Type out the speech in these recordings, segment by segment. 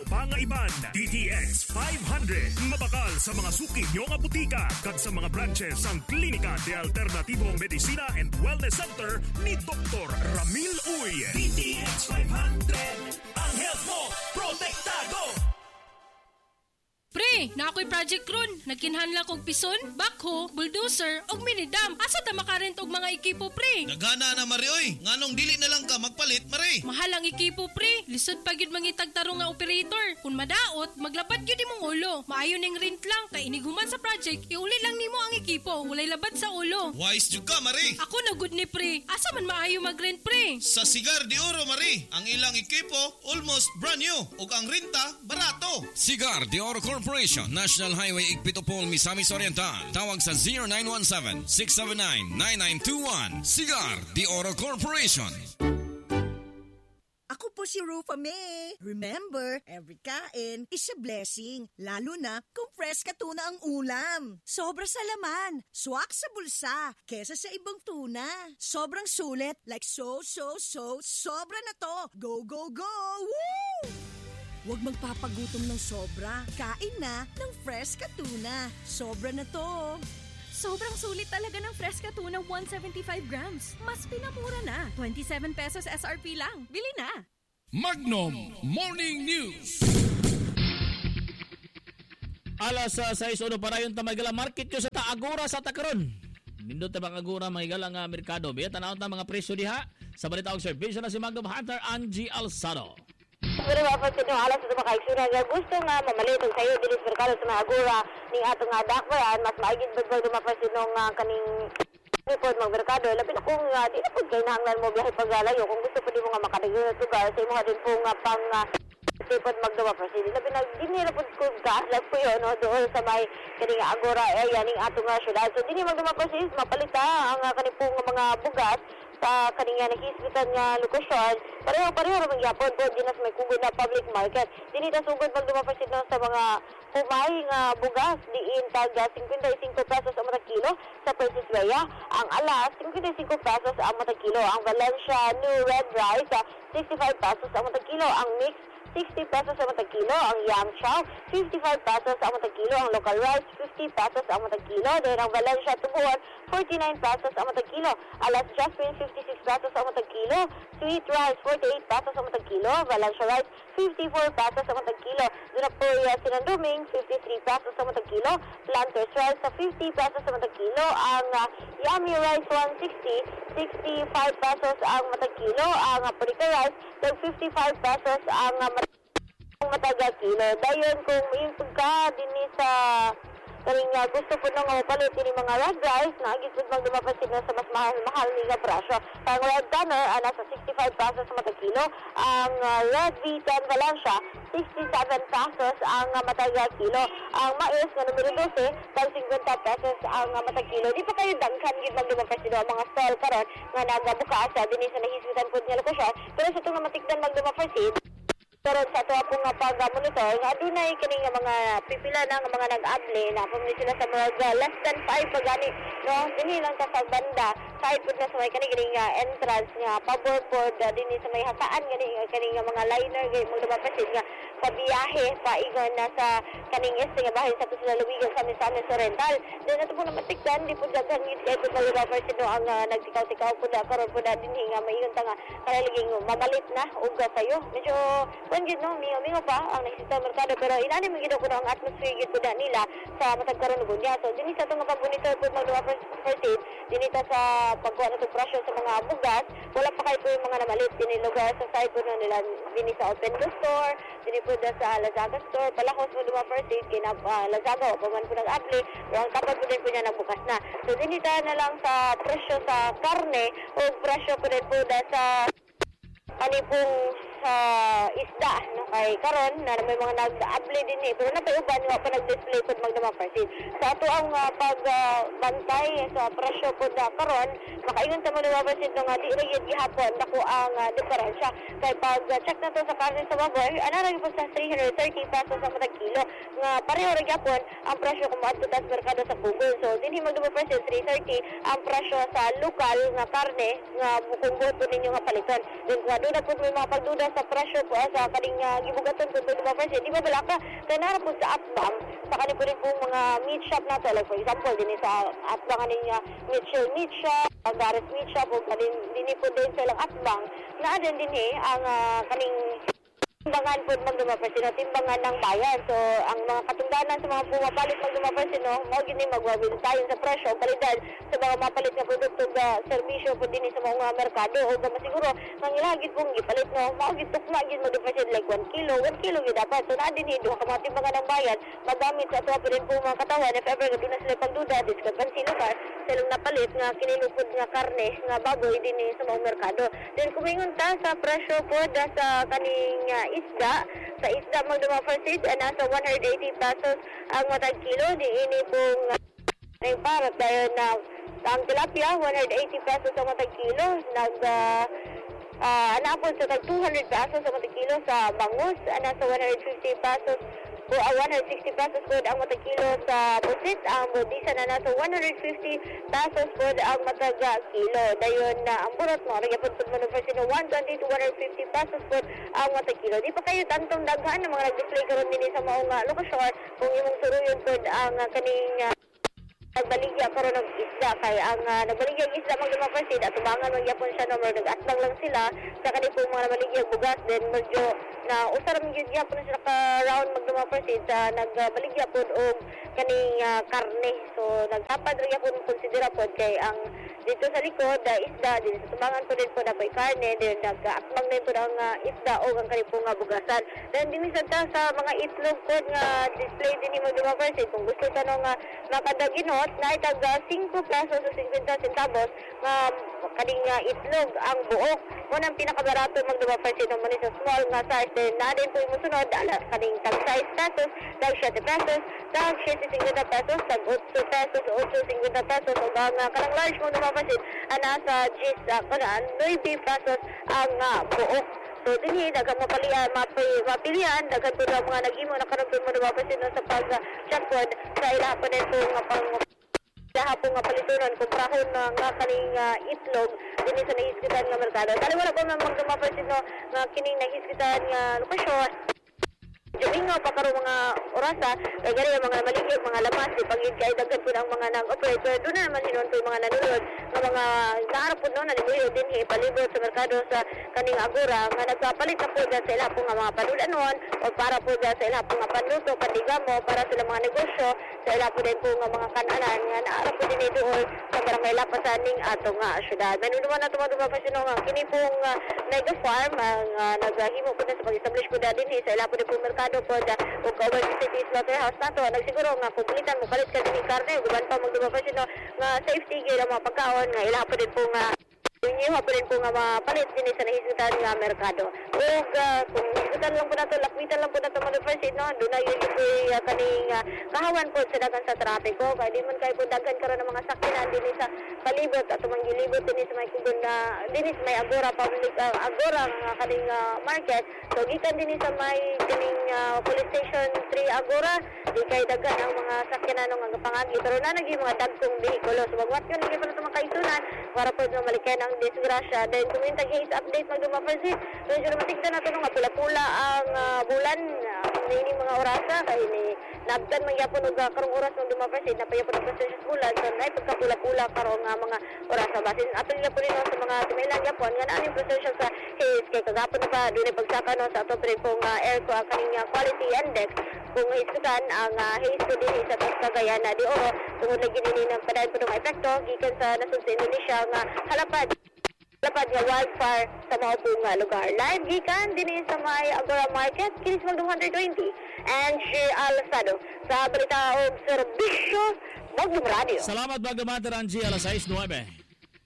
pangaiban, DTX 500. Mabakal sa mga suki nyo nga butika kag sa mga branches ang Klinika de Alternatibong Medicina and Wellness Center ni Dr. Ramil Uy. DTX 500. Ang health mo, protektado! Pre, na ako'y project ron. Nagkinhanla kong pison, backhoe, bulldozer, og minidam. Asa ta makarent og mga ekipo, pre? Nagana na, Mari, oy. Nganong dili na lang ka magpalit, Mari? Mahal ang ekipo, pre. Lisod pa gyud mangitagtarong nga operator. Kung madaot, maglapat gyud imong ulo. Maayo ning rent lang, kay iniguman sa project, iuli lang nimo ang ekipo. Walay labad sa ulo. Wise jud ka, Mari. Ako na good ni, pre. Asa man maayo mag-rent, pre? Sa Cigar de Oro, Mari. Ang ilang ekipo, almost brand new. Ug ang renta, barato. Cigar de Oro Corporation, National Highway Igpitopol, Misamis Oriental. Tawag sa 0917-679-9921. Cigar de Oro Corporation. Ako po si Rufa May. Remember, every kain is a blessing. Lalo na kung fresh ka tuna ang ulam. Sobra sa laman, swak sa bulsa, kesa sa ibang tuna. Sobrang sulit, like sobra na to. Go, go, go! Woo! Huwag magpapagutom ng sobra. Kain na ng fresh ka tuna. Sobra na to. Sobrang sulit talaga ng Fresca Tuna 175 grams. Mas pinamura na. 27 pesos SRP lang. Bili na. Magnum Morning News. Alas 6:00 para yung tamagala market ko sa Taagura sa Takaron. Nindot ta mga agura mga igalang merkado. Biya tanaw ta mga presyo diha. Sa balita og serbisyo na si Magnum Hunter Angie Alsado. Pero mapasin yung alas sa mga kaigsunan nga gusto nga mamalitong kayo dinis merkado sa mga agura ning atong nga dakbayan mas maigid ba dumapasin nung kaning nipod mga merkado lapit kung di na po kayo nahanglan mo biyahe paggalayo kung gusto po di mo nga makadagyo lugar sa imo din po nga pang sipod magdumapasin lapit na di nila po kung gaslag po yun doon sa may kaning agora area ning atong nga syudad so di nila magdumapasin mapalita ang kaning po nga mga bugas sa kaniya nakisitan nga lokasyon, pareho ramang yapon po din sa may kugod na public market. Dinita sugod pag dumapasit na sa mga humay nga bugas, diin tag 55 pesos ang matag kilo sa Princess Rhea. Ang alas, 55 pesos ang matag kilo. Ang Valencia New Red Rice, 65 pesos ang matag kilo. Ang mix, 60 pesos ang matag kilo. Ang yam chow, 55 pesos ang matag kilo. Ang local rice, 50 pesos ang matag kilo. Then ang Valencia Tubuan, 49 pesos ang matag kilo. Alas Jasmine, 56 pesos ang matag kilo. Sweet rice, 48 pesos ang matag kilo. Valencia rice, 54 pesos ang matag kilo. Doon po sinanduming, 53 pesos ang matag kilo. Planters rice, 50 pesos ang matag kilo. Ang yummy rice, 160, 65 pesos ang matag kilo. Ang Purica rice, 55 pesos ang matag kilo. Dayon kung yung pagka din sa kaling gusto po nang mapalit yung mga red rice na agit po mag dumapasin na sa mas mahal nga presyo. Ang red tanner, nasa 65 pesos sa matag kilo. Ang red V10 Valencia, 67 pesos ang matag kilo. Ang mais na numero 12, 50 pesos ang matag kilo. Di pa kayo daghan gid mag dumapasin ang mga stall karon nga nagabukas din sa nahisbitan po niya lokasyon. Pero sa itong matikdan mag dumapasin, pero sa ito po nga pag-monitor, nga dunay kining mga pipila na nga mga nag-able na pumili sila sa mga less than 5 pagani, no? Dinhi lang sa pagbanda, side po na sa may kining entrance nga, pabor po, dinhi sa may hasaan kining mga liner, mga dumapasin nga, pabiyahe, paigon na sa kaning este nga bahay sa Tusula Luwigan sa Misamis Oriental. Then ito po na matikdan, di po daghan ngit kayo po mag-dumapasin no, ang nagtikaw-tikaw po na, karon po na dinhi nga, maigon ta nga, kanaliging mabalit na, uga kayo. Medyo, gid no mingo pa ang nagsista merkado pero inani mo gid ko ang atmosphere gid pud nila sa matag karon ug niya so dinhi sa tong pag-monitor pud magduwa first aid dinita sa pagkuha na presyo sa mga bugas wala pa kay yung mga namalit dinhi lugar sa side pud nila dinhi sa open store dinhi pud sa Lazada store palahos mo duwa first aid kina Lazada o man pud nag-apply pero ang kapag pud niya nagbukas na so dinhi ta na lang sa presyo sa karne o presyo pud sa ani pong sa isda no kay karon na may mga nag-apply din pero napayuban wa pa nag-display pud magdamapasin sa ato ang bantay sa presyo pud karon makaingon ta mo nababasin nga di ra gyud gihapon dako ang diferensya kay pag check na to sa karne sa baboy ana ra gyud sa 330 pesos sa matag kilo nga pareho ra gyapon ang presyo kung maadto sa merkado sa Google so dinhi magdamapasin 330 ang presyo sa lokal nga karne nga kung buot ninyo nga paliton din kung aduna pud may mga pagduda sa presyo po sa kaning gibugatan po mga person. Di ba bala ka, tanara po sa atbang, sa kanil po rin po mga meat shop na to. Like for example, din sa atbang kanin nga meat shop, Gares meat shop, o din po din sa ilang atbang, na din ang kaning timbangan po magdumapresino, timbangan ng bayan. So, ang mga katungdanan sa mga pumapalit magdumapresino, magiging magwabil tayo sa presyo, kalidad sa mga mapalit na produkto na serbisyo po din sa mga merkado. O masiguro, nang ilagit pong gipalit, no, magiging tukmagin magdumapresino like 1 kilo yung dapat. So, na din doon ka mga timbangan ng bayan, magamit sa atuwa po rin po mga katawan. If ever, doon na sila pagduda, discrepancy lugar, silang napalit nga kinilupod nga karne, nga baboy din sa mga merkado. Then, kumingon ta sa presyo po sa kaning isda. Sa isda magdumapresid, nasa 180 pesos ang matag kilo. Di ini pong parang dahil na ang tilapia, 180 pesos ang matag kilo. Napon sa tag 200 pesos ang matag kilo. Sa bangus, nasa 150 pesos 160 pesos po ang matag kilo sa pusit. Ang bodisa na nasa 150 pesos po ang matag kilo. Dayon na ang burot mo, nagyapon po manuversino 120 to 150 pesos po ang matag kilo. Di pa kayo tantong daghan ng mga nag-display karon din sa maong lokasyon kung imong suruyon po ang kaning nagbaligya karon ng isda kay ang nagbaligya ang isda magdumapresid at tubangan magyapon siya no nag-atbang lang sila sa kanil po mga nagbaligya bugas din medyo na usar man gyud gyapon sila ka round magdumapresid sa nagbaligya pod og kaning karne. So nagtapad ra gyapon konsidera pod kay ang dito sa likod isda din sa tubangan po din po na may karne din nag-atbang din po ang isda o ang kanil po nga bugasan. Then din sa mga itlog pod nga display din ni magdumapresid kung gusto ta no nga makadaginot na itag 5 pesos o 50 centavos kaning itlog ang buok. Unang pinakabarato magdumapresid naman sa small nga size din na din po yung musunod kaning tag 6 pesos, tag 7 pesos, tag 7.50 pesos, tag 8 pesos, 8.50 pesos o ang kanang large magdumapresid nasa 9 pesos ang buok. So, dinhi, dagang mapilian, dagang po na mga nag-imo na karoon po magdumapresid sa pag-chatpod sa ilahapon din po nga palitunan kung prahon nga kaning itlog din sa nahiskitan nga merkado. Dali wala po magdumapresid nga kining nahiskitan nga lokasyon. Domingo pa karon mga orasa kay gani mga maligid mga lamas di pagid kay daghan po ang mga nag-operator doon na naman sinon po mga nanunod nga mga naarap po noon na limuyo din palibot sa merkado sa kaning agora nga nagpapalit na po sa ila po nga mga panulanon o para po sa ila po nga panluto pandigamo para sa mga negosyo sa ila po din po nga mga kananan nga naarap po din doon sa barangay Lapasan ning ato nga syudad. Manunuman na tumaduma pa sino nga kini pong mega farm nga naghimo po na sa pag-establish po din sa ila po din po merkado po o cover city slaughterhouse nato nagsiguro nga kumplitan mo palit ka din karne guban pa magduba pa sino nga safety gila mga pagkaon nga ila pa din po nga inyo pa rin po nga mapalit din sa nahisgutan nga merkado o kung nahisgutan lang po nato lakwitan lang po nato mag-first no doon na yun po kaning kahawan po sa dagan sa trapiko kaya di man kayo po dagan karon ng mga sakyanan din sa palibot at manggilibot din sa may kugon na din sa may agora public agora nga kaning market so gikan din sa may kaning police station 3 agora di kay dagan ang mga sakyanan nga pangagi pero na naging mga dagkong behikulo so magwat yun naging pa mga kaitunan para po malikan ang disgrasya. Then kung yung tag-haze update magdumapresid, medyo naman tignan natin nga pula-pula ang bulan ini mga orasa kay ni nabdan magyapon og karong oras magdumapresid napayapon og precious bulan so nay pagkapula-pula karong mga orasa basin apil na po rin sa mga tumilang yapon nga naning precious sa haze kay kagapon na ba dunay pagsaka no sa ato pong air kaning quality index kung iskutan ang haze ko din sa Cagayan na di oro tungod lagi din ng padayon po ng epekto gikan sa nasud sa Indonesia nga halapad nga wildfire sa mga pong lugar. Live gikan din sa may Agora Market kinis magdung 120 and Shir Alsado sa balita o serbisyo Magdum Radio. Salamat Bagdamater Angie alas 6:09.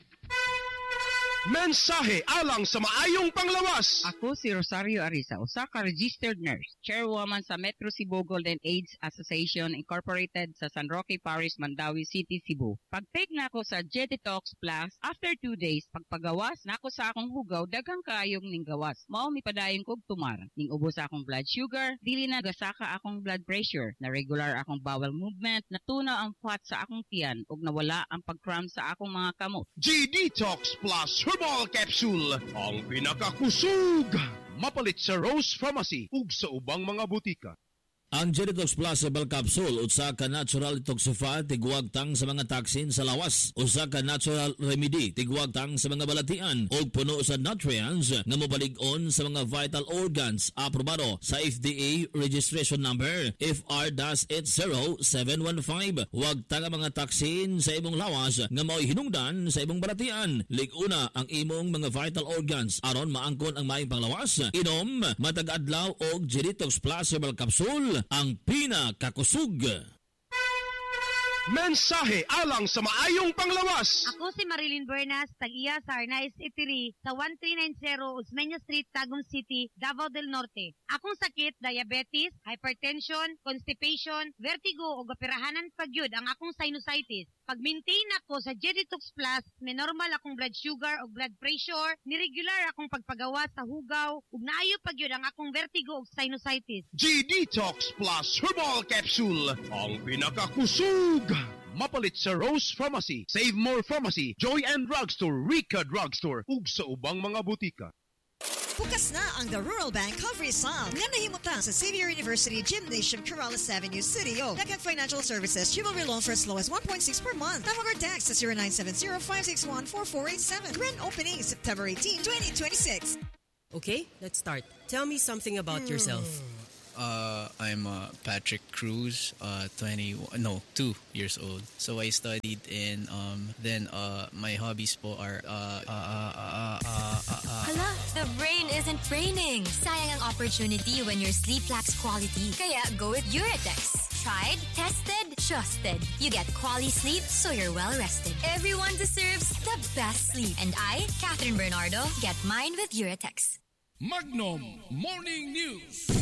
Mensahe alang sa maayong panglawas. Ako si Rosario Arisa, usa ka registered nurse, chairwoman sa Metro Cebu Golden AIDS Association Incorporated sa San Roque Parish, Mandawi City, Cebu. Pag-take na ako sa J-Detox Plus, after 2 days, pagpagawas na ako sa akong hugaw, daghang kaayong ning gawas. Mao mi padayon kog tumar. Ning ubos akong blood sugar, dili na gasaka akong blood pressure, na regular akong bowel movement, natunaw ang fat sa akong tiyan, ug nawala ang pag-cramp sa akong mga kamot. J-Detox Plus Herbal Capsule, ang pinakakusog mapalit sa Rose Pharmacy ug sa ubang mga butika. Ang Genitox Plus Herbal Capsule usa ka natural detoxifier tigwag tang sa mga toxin sa lawas, usa ka natural remedy tigwag tang sa mga balatian ug puno sa nutrients nga mobalig-on sa mga vital organs. Aprobado sa FDA registration number FR-80715. Huwag tang mga toxin sa imong lawas nga mao'y hinungdan sa imong balatian. Lig-una ang imong mga vital organs aron maangkon ang maayong panglawas. Inom matag adlaw og Genitox Plus Herbal Capsule, ang pinakakusog. Mensahe alang sa maayong panglawas. Ako si Marilyn Bernas, tag-iya sa Arnaiz Eatery sa 1390 Osmeña Street, Tagum City, Davao del Norte. Akong sakit, diabetes, hypertension, constipation, vertigo o operahanan pagyud ang akong sinusitis. Pag-maintain ako sa Genitox Plus, may normal akong blood sugar o blood pressure, ni-regular akong pagpagawa sa hugaw, ug naayo pagyud ang akong vertigo o sinusitis. Genitox Plus Herbal Capsule, ang pinakakusog. Mapalit sa Rose Pharmacy, Save More Pharmacy, Joy and Drugstore, Rica Drugstore, ug sa ubang mga butika. Bukas na ang The Rural Bank Covery Sum nga nahimutang sa Xavier University Gymnasium, Corrales Avenue, City of Nakag Financial Services, chivalry loan for as low as 1.6 per month. Tawag or text sa 0970-561-4487. Grand opening September 18, 2026. Okay, let's start. Tell me something about yourself. I'm Patrick Cruz, 2 years old. So I studied in, then my hobbies po are, Hala, the brain isn't braining. Sayang ang opportunity when your sleep lacks quality. Kaya go with Uratex. Tried, tested, trusted. You get quality sleep so you're well rested. Everyone deserves the best sleep. And I, Catherine Bernardo, get mine with Uratex. Magnum Morning News.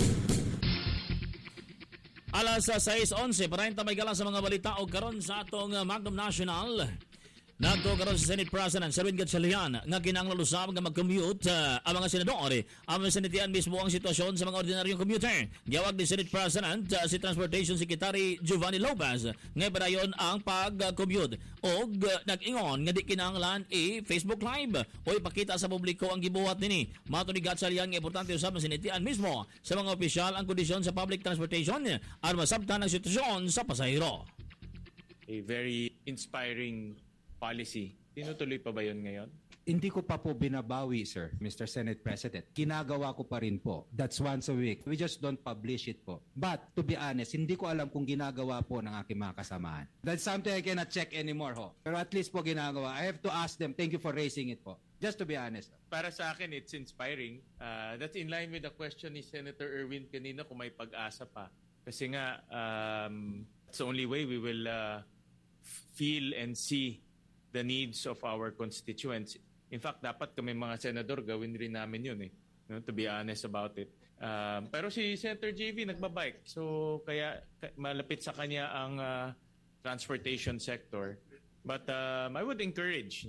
Alas 6:11, parahin may galang sa mga balita o karon sa atong Magnum National. Nagtukaroon sa Senate President Serwin Gatchalian nga kinanglalusab nga mag-commute ang mga senador. Ang sinitian mismo ang sitwasyon sa mga ordinaryong commuter. Giyawag ni Senate President si Transportation Secretary Giovanni Lopez nga padayon ang pag-commute og nag-ingon nga di kinahanglan Facebook Live o ipakita sa publiko ang gibuhat nini. Mato ni Gatchalian nga importante usab ang sinitian mismo sa mga opisyal ang kondisyon sa public transportation aron masabtan ang sitwasyon sa pasahero. A very inspiring policy. Tinutuloy pa ba yun ngayon? Hindi ko pa po binabawi, sir, Mr. Senate President. Ginagawa ko pa rin po. That's once a week. We just don't publish it po. But, to be honest, hindi ko alam kung ginagawa po ng aking mga kasamaan. That's something I cannot check anymore, ho. Pero at least po ginagawa. I have to ask them, thank you for raising it po. Just to be honest. Para sa akin, it's inspiring. That's in line with the question ni Senator Erwin kanina kung may pag-asa pa. Kasi nga, it's the only way we will feel and see the needs of our constituents. In fact, dapat kami mga senador, gawin rin namin yun no, to be honest about it. Pero si Senator JV nagbabike. So, kaya malapit sa kanya ang transportation sector. But I would encourage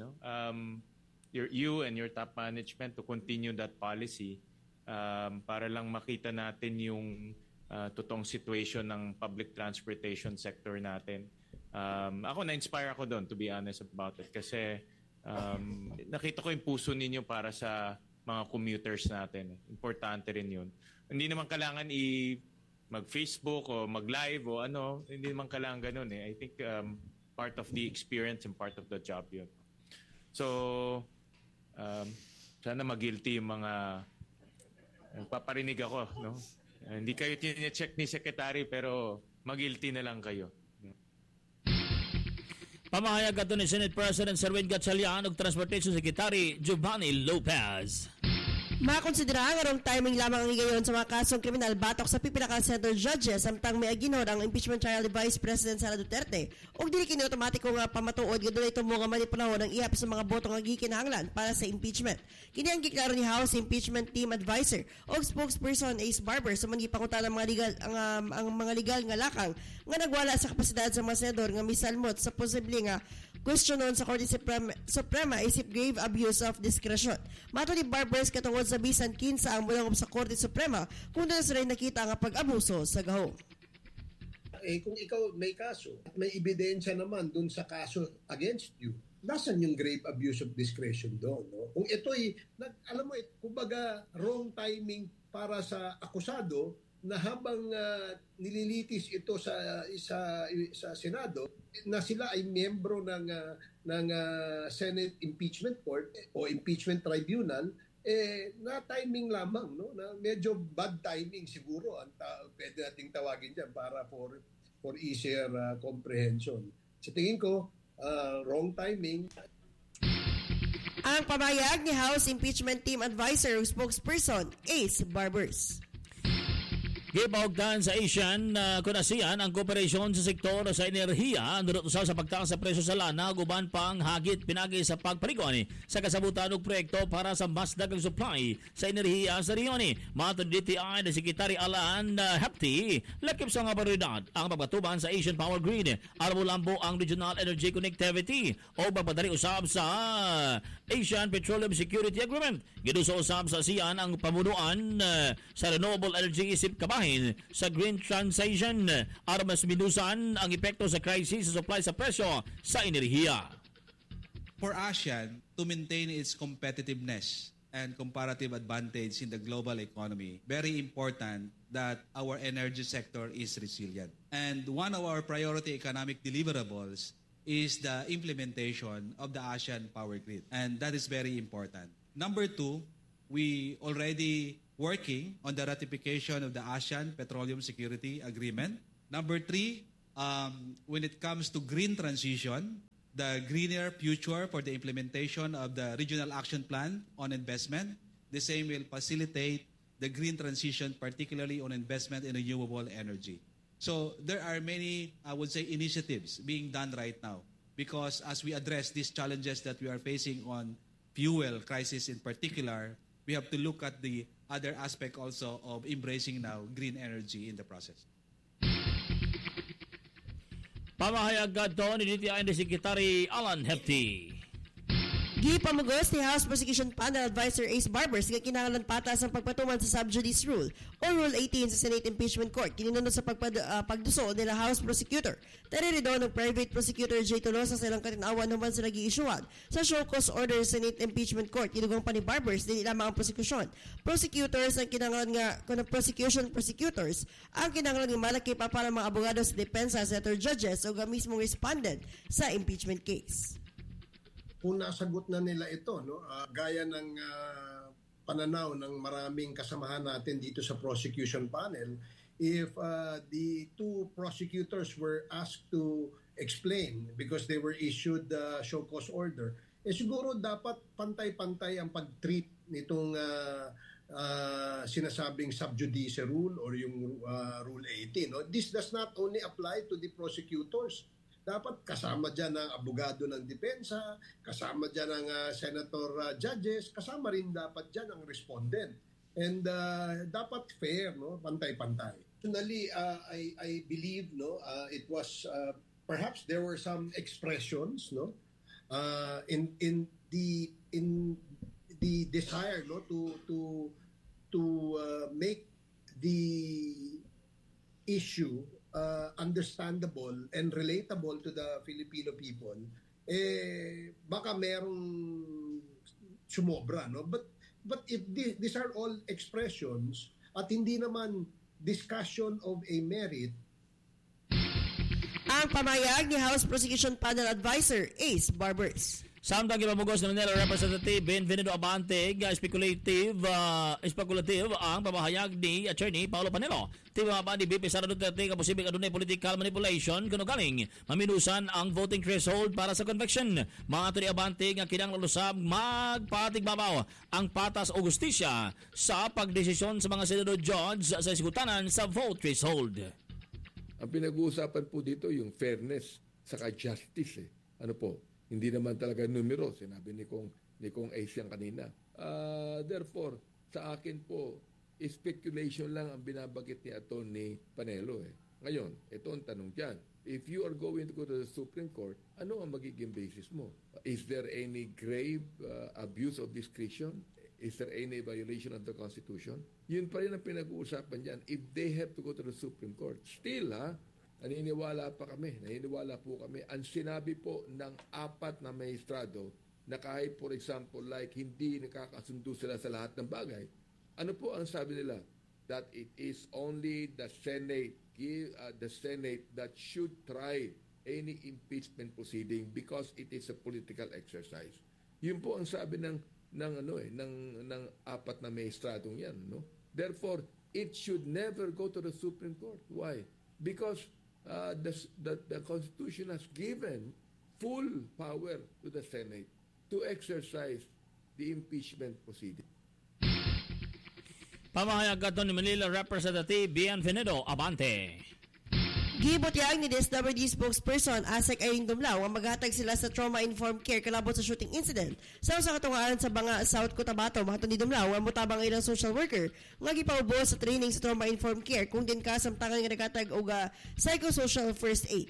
you and your top management to continue that policy para lang makita natin yung totoong situation ng public transportation sector natin. Ako na-inspire ako doon, to be honest about it. Kasi nakita ko yung puso ninyo para sa mga commuters natin. Importante rin yun. Hindi naman kailangan mag-Facebook o mag-live o ano. Hindi naman kailangan ganun I think part of the experience and part of the job yun. So, sana mag-guilty yung mga paparinig ako. No? Hindi kayo tine-check ni Secretary pero mag-guilty na lang kayo. Pamahayag ato ni Senate President Serwin Gatchalian ug Transportation Secretary Giovanni Lopez. Makonsidera nga rong timing lamang ang igayon sa mga kasong kriminal batok sa pipinakang Senator Judges samtang may aginod ang impeachment trial ni Vice President Sara Duterte. Og dili kini otomatiko nga pamatuod nga dunay tumo nga manipanahon ang ihap sa mga boto nga gikinahanglan para sa impeachment. Kini ang giklaro ni House Impeachment Team Advisor og spokesperson Ace Barber sa mga pangutan ng mga legal ang mga legal nga lakang nga nagwala sa kapasidad sa mga senador nga misalmot sa posible nga questionon sa Korte Suprema isip grave abuse of discretion. Mato ni Barbers katungod sa bisan kinsa ang mulangop sa Korte Suprema kung na sila nakita nga pag-abuso sa gahong. Kung ikaw may kaso at may ebidensya naman dun sa kaso against you, nasan yung grave abuse of discretion doon? No? Kung ito'y, alam mo, kumbaga wrong timing para sa akusado na habang nililitis ito sa Senado, na sila ay miyembro ng Senate Impeachment Court o Impeachment Tribunal, na timing lamang, no? Na medyo bad timing siguro ang pwede nating tawagin diyan para for easier comprehension. Sa tingin ko, wrong timing. Ang pamayag ni House Impeachment Team Advisor spokesperson Ace Barbers. Gipahugdan sa ASEAN kung ASEAN ang kooperasyon sa sektor sa enerhiya nurutusaw sa pagtaas sa presyo sa lana guban pang hagit pinagi sa pagpariguan sa kasabutan og proyekto para sa mas daghang supply sa enerhiya sa rehiyon. Matod DTI na Secretary Alan Hepty, lakip sa nga prioridad ang pagpatuban sa Asian Power Grid aron lambo ang regional energy connectivity o pagpadari usab sa Asian Petroleum Security Agreement. Giduso usab sa ASEAN ang pamunuan sa renewable energy isip kabahin sa green transition aron mas minusan ang epekto sa crisis sa supply sa presyo sa enerhiya. For ASEAN to maintain its competitiveness and comparative advantage in the global economy, very important that our energy sector is resilient. And one of our priority economic deliverables is the implementation of the ASEAN Power Grid. And that is very important. Number two, we already working on the ratification of the ASEAN Petroleum Security Agreement. Number three, when it comes to green transition, the greener future for the implementation of the Regional Action Plan on investment, the same will facilitate the green transition, particularly on investment in renewable energy. So there are many, I would say, initiatives being done right now because as we address these challenges that we are facing on fuel crisis in particular, we have to look at the other aspect also of embracing now green energy in the process. Pamahayag kadto ni DTI Secretary Alan Hepty. Gipamugos ni House Prosecution Panel Advisor Ace Barbers nga kinahanglan patas ang pagpatuman sa sub judice rule o Rule 18 sa Senate Impeachment Court kinunod sa pagduso nila House Prosecutor. Tarido ng Private Prosecutor J. Tolosa sa ilang katinawan human sa nag-iisyuhan sa show cause order sa Senate Impeachment Court. Kinugang pa ni Barbers dili lamang ang prosecution. Prosecutors ang kinahanglan nga kuno prosecutors ang kinahanglan nga malaki pa para mga abogado sa depensa, senator judges o mismong respondent sa impeachment case. Kung nasagot na nila ito, no, gaya ng pananaw ng maraming kasamahan natin dito sa prosecution panel, if the two prosecutors were asked to explain because they were issued the show cause order, siguro dapat pantay-pantay ang pag-treat nitong sinasabing sub judice rule or yung Rule 18. No? This does not only apply to the prosecutors. Dapat kasama dyan ang abogado ng depensa, kasama dyan ang senator judges, kasama rin dapat dyan ang respondent. And dapat fair, no? Pantay-pantay. Personally, I believe it was perhaps there were some expressions in the desire to make the issue understandable and relatable to the Filipino people, baka merong sumobra, no? But if these are all expressions at hindi naman discussion of a merit. Ang pamayag ni House Prosecution Panel Advisor Ace Barbers. Samtang ipamugos ng Manila Representative Benvenido Abante, speculative ang pamahayag ni Attorney Paolo Panelo. Tiba ba ni BP Sara Duterte ka posibleng adunay political manipulation kuno galing maminusan ang voting threshold para sa conviction. Mga ni Abante nga kinahanglan lusab magpatigbabaw ang patas o justisya sa pagdesisyon sa mga senador judge sa iskutanan sa vote threshold. Ang pinag-uusapan po dito yung fairness saka justice. Ano po? Hindi naman talaga numero, sinabi ni Kong Ace yan kanina. Therefore, sa akin po, speculation lang ang binabagit ni Atty. Panelo. Ngayon, ito ang tanong dyan. If you are going to go to the Supreme Court, ano ang magiging basis mo? Is there any grave abuse of discretion? Is there any violation of the Constitution? Yun pa rin ang pinag-uusapan dyan. If they have to go to the Supreme Court, still naniniwala po kami. Ang sinabi po ng 4 na maestrado na kahit for example like hindi nakakasundo sila sa lahat ng bagay, ano po ang sabi nila? That it is only the Senate that should try any impeachment proceeding because it is a political exercise. Yun po ang sabi ng 4 na maestradong yan, no? Therefore, it should never go to the Supreme Court. Why? Because the Constitution has given full power to the Senate to exercise the impeachment proceeding. Pamahayag ato ni Manila Representative Bienvenido Abante. Gibutiyag ni DSWD spokesperson Asek Aing Dumlao ang maghatag sila sa trauma-informed care kalabot sa shooting incident. Sa katungaan sa Banga, South Cotabato, mahaton ni Dumlao ang mutabang ilang social worker nga gipaubo sa training sa trauma-informed care kung din kasamtangan nga naghatag og psychosocial first aid.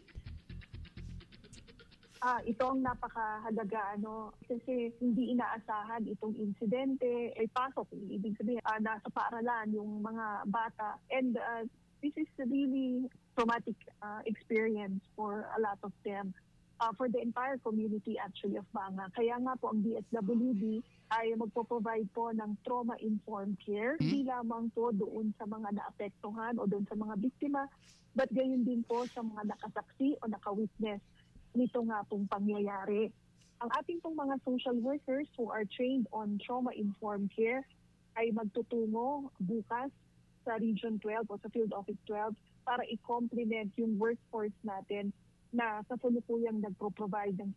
Ito ang napakahalaga kasi hindi inaasahan itong insidente ay pasok. Ibig sabihin nasa paaralan yung mga bata and this is really traumatic experience for a lot of them, for the entire community actually of Banga. Kaya nga po ang DSWD ay magpo-provide po ng trauma-informed care, hindi lamang po doon sa mga naapektuhan o doon sa mga biktima, but gayon din po sa mga nakasaksi o nakawitness nito nga pong pangyayari. Ang ating pong mga social workers who are trained on trauma-informed care ay magtutungo bukas sa Region 12 o sa Field Office 12 para i-complement yung workforce natin na sa tulupuyang nagpro-provide ng